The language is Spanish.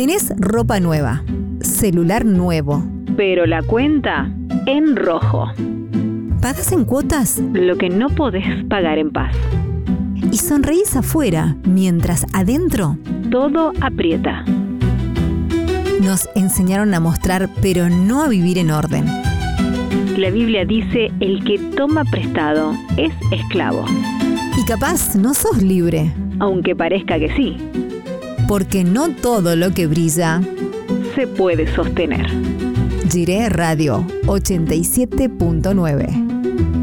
Tenés ropa nueva, celular nuevo, pero la cuenta en rojo. ¿pagás en cuotas? Lo que no podés pagar en paz. Y sonreís afuera, mientras adentro Todo aprieta. nos enseñaron a mostrar, pero no a vivir en orden. La Biblia dice: el que toma prestado es esclavo. Y capaz no sos libre, Aunque parezca que sí, porque no todo lo que brilla. se puede sostener. Jiré Radio 87.9.